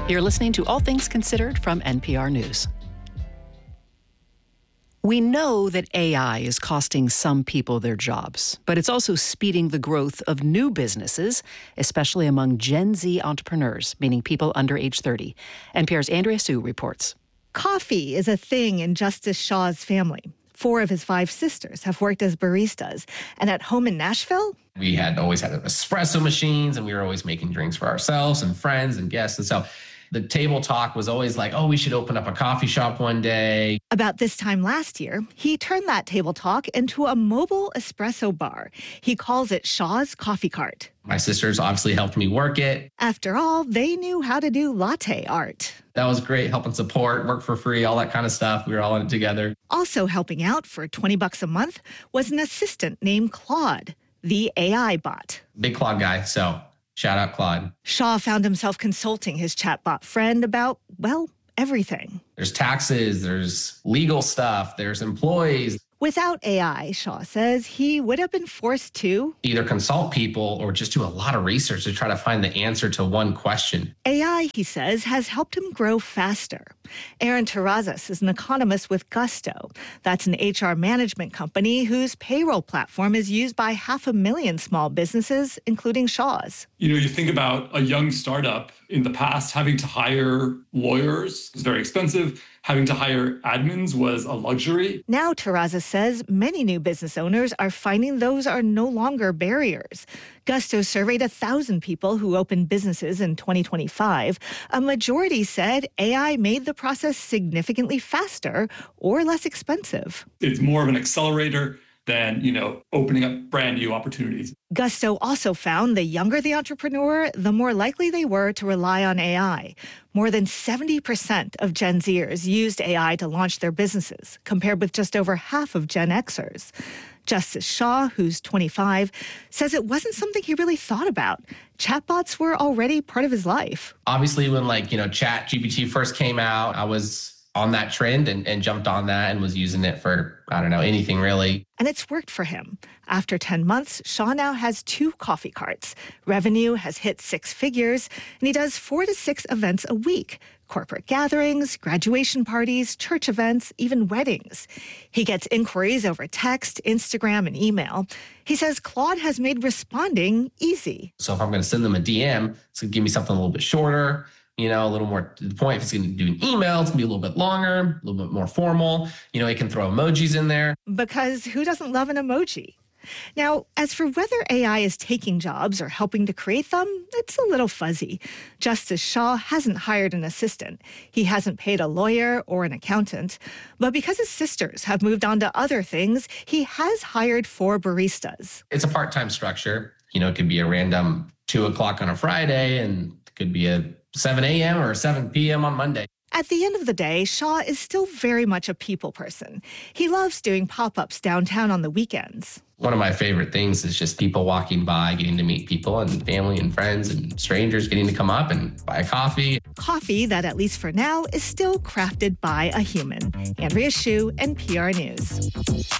You're listening to All Things Considered from NPR News. We know that AI is costing some people their jobs, but it's also speeding the growth of new businesses, especially among Gen Z entrepreneurs, meaning people under age 30. NPR's Andrea Sue reports. Coffee is a thing in Justice Shaw's family. 4 of his 5 sisters have worked as baristas. And at home in Nashville, we had always had espresso machines, and we were always making drinks for ourselves and friends and guests. And so the table talk was always like, oh, we should open up a coffee shop one day. About this time last year, he turned that table talk into a mobile espresso bar. He calls it Shaw's Coffee Cart. My sisters obviously helped me work it. After all, they knew how to do latte art. That was great, helping support, work for free, all that kind of stuff. We were all in it together. Also helping out for $20 a month was an assistant named Claude, the AI bot. Big Claude guy, so shout out Claude. Shaw found himself consulting his chatbot friend about, well, everything. There's taxes, there's legal stuff, there's employees. Without AI, Shaw says he would have been forced to either consult people or just do a lot of research to try to find the answer to one question. AI, he says, has helped him grow faster. Aaron Terrazas is an economist with Gusto. That's an HR management company whose payroll platform is used by 500,000 small businesses, including Shaw's. You think about a young startup in the past having to hire lawyers was very expensive. Having to hire admins was a luxury. Now, Terrazas says many new business owners are finding those are no longer barriers. Gusto surveyed 1,000 people who opened businesses in 2025. A majority said AI made the process significantly faster or less expensive. It's more of an accelerator than, opening up brand new opportunities. Gusto also found the younger the entrepreneur, the more likely they were to rely on AI. More than 70% of Gen Zers used AI to launch their businesses, compared with just over half of Gen Xers. Justice Shaw, who's 25, says it wasn't something he really thought about. Chatbots were already part of his life. Obviously, when ChatGPT first came out, I was on that trend and jumped on that and was using it for, anything really. And it's worked for him. After 10 months, Shaw now has 2 coffee carts. Revenue has hit 6 figures, and he does 4 to 6 events a week. Corporate gatherings, graduation parties, church events, even weddings. He gets inquiries over text, Instagram, and email. He says Claude has made responding easy. So if I'm going to send them a DM, it's going to give me something a little bit shorter, a little more to the point. If it's going to do an email, it's going to be a little bit longer, a little bit more formal. It can throw emojis in there. Because who doesn't love an emoji? Now, as for whether AI is taking jobs or helping to create them, it's a little fuzzy. Justice Shaw hasn't hired an assistant. He hasn't paid a lawyer or an accountant. But because his sisters have moved on to other things, he has hired 4 baristas. It's a part-time structure. It could be a random 2 o'clock on a Friday, and it could be a 7 a.m. or 7 p.m. on Monday. At the end of the day, Shaw is still very much a people person. He loves doing pop-ups downtown on the weekends. One of my favorite things is just people walking by, getting to meet people and family and friends and strangers, getting to come up and buy a coffee. Coffee that, at least for now, is still crafted by a human. Andrea Sue, NPR News.